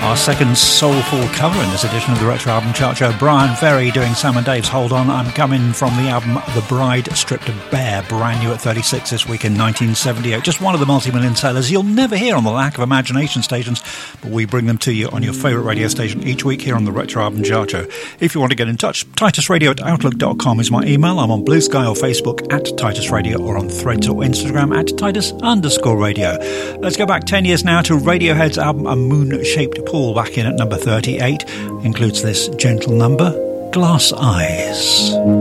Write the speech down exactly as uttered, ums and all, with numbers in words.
Our second soulful cover in this edition of the Retro Album Chart Show. Brian Ferry doing Sam and Dave's Hold On. I'm coming from the album The Bride Stripped Bare, brand new at thirty-six this week in nineteen seventy-eight. Just one of the multi-million sellers you'll never hear on the Lack of Imagination stations, but we bring them to you on your favourite radio station each week here on the Retro Album Chart Show. If you want to get in touch, titus radio at outlook dot com is my email. I'm on Blue Sky or Facebook at Titus Radio, or on Threads or Instagram at Titus underscore radio. Let's go back ten years now to Radiohead's album A Moon-Shaped Pool, back in at number thirty-eight. Includes this gentle number, Glass Eyes.